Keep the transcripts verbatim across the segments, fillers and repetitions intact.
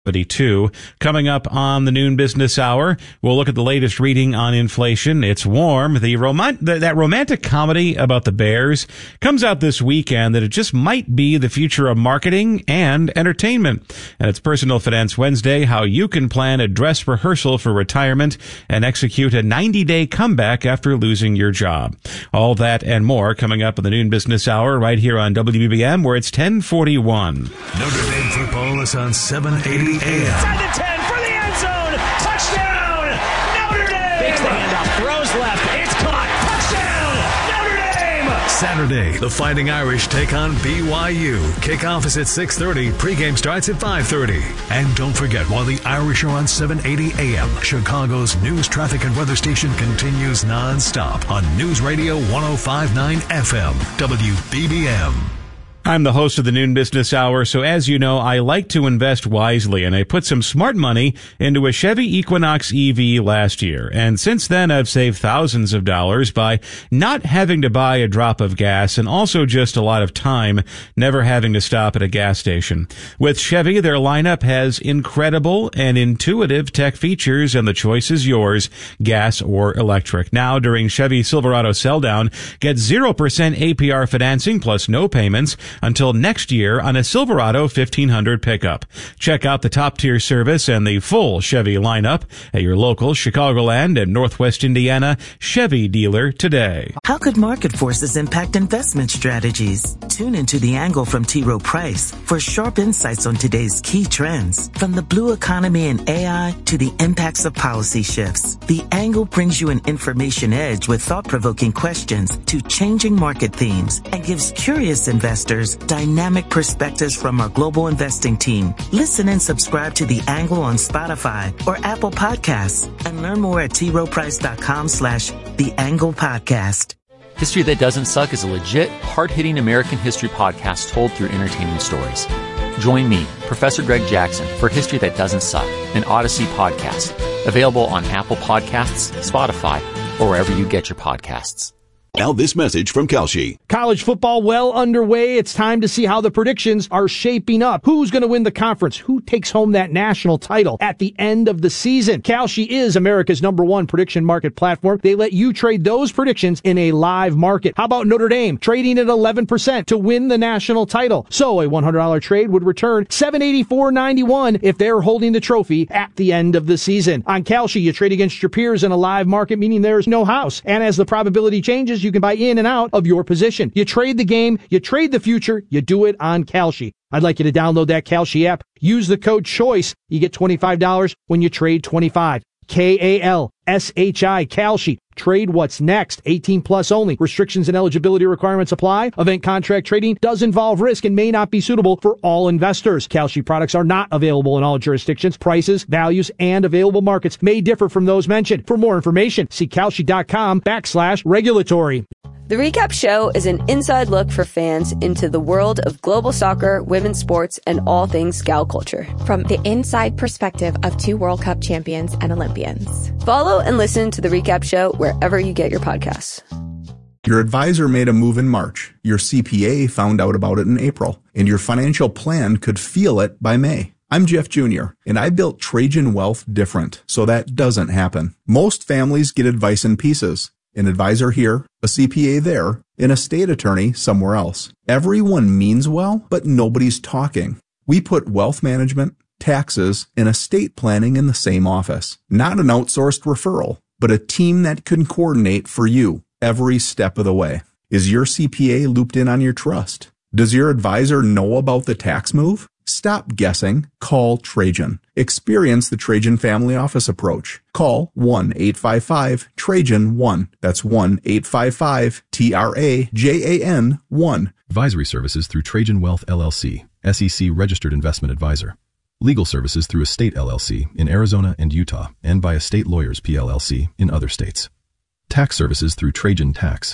seventy-two. Coming up on the noon business hour, we'll look at the latest reading on inflation. It's Warm. The rom- that romantic comedy about the Bears comes out this weekend that it just might be the future of marketing and entertainment. And it's Personal Finance Wednesday, how you can plan a dress rehearsal for retirement and execute a ninety-day comeback after losing your job. All that and more coming up in the noon business hour right here on W B B M, where it's ten forty-one. Notre Dame football is on seven eighty A M. Inside the ten for the end zone. Touchdown, Notre Dame. Fakes the handoff, throws left. It's caught. Touchdown, Notre Dame. Saturday, the Fighting Irish take on B Y U. Kickoff is at six thirty. Pregame starts at five thirty. And don't forget, while the Irish are on seven eighty A M, Chicago's news, traffic, and weather station continues nonstop on News Radio one oh five point nine F M, W B B M. I'm the host of the Noon Business Hour, so as you know, I like to invest wisely, and I put some smart money into a Chevy Equinox E V last year. And since then, I've saved thousands of dollars by not having to buy a drop of gas, and also just a lot of time never having to stop at a gas station. With Chevy, their lineup has incredible and intuitive tech features, and the choice is yours, gas or electric. Now, during Chevy Silverado Sell-Down, get zero percent A P R financing plus no payments until next year on a Silverado fifteen hundred pickup. Check out the top-tier service and the full Chevy lineup at your local Chicagoland and Northwest Indiana Chevy dealer today. How could market forces impact investment strategies? Tune into The Angle from T. Rowe Price for sharp insights on today's key trends. From the blue economy and A I to the impacts of policy shifts, The Angle brings you an information edge with thought-provoking questions to changing market themes and gives curious investors dynamic perspectives from our global investing team. Listen and subscribe to The Angle on Spotify or Apple Podcasts and learn more at t rowe price dot com slash The Angle Podcast. History That Doesn't Suck is a legit, hard-hitting American history podcast told through entertaining stories. Join me, Professor Greg Jackson, for History That Doesn't Suck, an Odyssey podcast, available on Apple Podcasts, Spotify, or wherever you get your podcasts. Now this message from Kalshi. College football well underway. It's time to see how the predictions are shaping up. Who's going to win the conference? Who takes home that national title at the end of the season? Kalshi is America's number one prediction market platform. They let you trade those predictions in a live market. How about Notre Dame trading at eleven percent to win the national title? So a one hundred dollars trade would return seven hundred eighty-four dollars and ninety-one cents if they're holding the trophy at the end of the season. On Kalshi, you trade against your peers in a live market, meaning there's no house. And as the probability changes, you can buy in and out of your position. You trade the game, you trade the future, you do it on Kalshi. I'd like you to download that Kalshi app. Use the code CHOICE. You get twenty-five dollars when you trade twenty-five. K A L S H I, Kalshi. Trade what's next. eighteen plus only. Restrictions and eligibility requirements apply. Event contract trading does involve risk and may not be suitable for all investors. Kalshi products are not available in all jurisdictions. Prices, values, and available markets may differ from those mentioned. For more information, see Kalshi.com backslash regulatory. The Recap Show is an inside look for fans into the world of global soccer, women's sports, and all things gal culture. From the inside perspective of two World Cup champions and Olympians. Follow and listen to The Recap Show wherever you get your podcasts. Your advisor made a move in March. Your C P A found out about it in April. And your financial plan could feel it by May. I'm Jeff Junior, and I built Trajan Wealth different, so that doesn't happen. Most families get advice in pieces. An advisor here, a C P A there, an estate attorney somewhere else. Everyone means well, but nobody's talking. We put wealth management, taxes, and estate planning in the same office. Not an outsourced referral, but a team that can coordinate for you every step of the way. Is your C P A looped in on your trust? Does your advisor know about the tax move? Stop guessing. Call Trajan. Experience the Trajan Family Office approach. Call one eight five five Trajan one. That's one eight five five T R A J A N one. Advisory services through Trajan Wealth L L C, S E C registered investment advisor. Legal services through Estate L L C in Arizona and Utah, and by Estate Lawyers P L L C in other states. Tax services through Trajan Tax.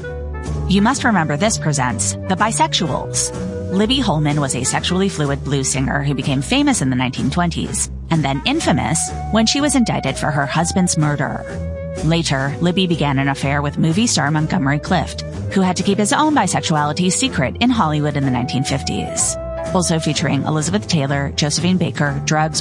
You Must Remember This presents The Bisexuals. Libby Holman was a sexually fluid blues singer who became famous in the nineteen twenties, and then infamous when she was indicted for her husband's murder. Later, Libby began an affair with movie star Montgomery Clift, who had to keep his own bisexuality secret in Hollywood in the nineteen fifties. Also featuring Elizabeth Taylor, Josephine Baker, Drugs,